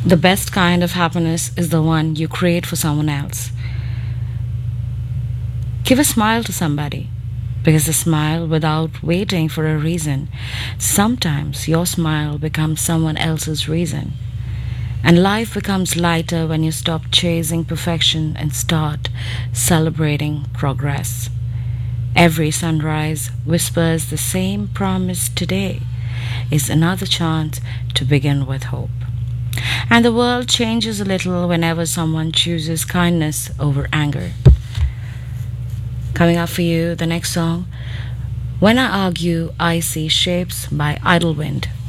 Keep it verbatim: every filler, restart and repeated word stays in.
The best kind of happiness is the one you create for someone else. Give a smile to somebody, because a smile without waiting for a reason, sometimes your smile becomes someone else's reason. And life becomes lighter when you stop chasing perfection and start celebrating progress. Every sunrise whispers the same promise: today is another chance to begin with hope. And the world changes a little whenever someone chooses kindness over anger. Coming up for you, the next song, When I Argue, I See Shapes by Idlewind.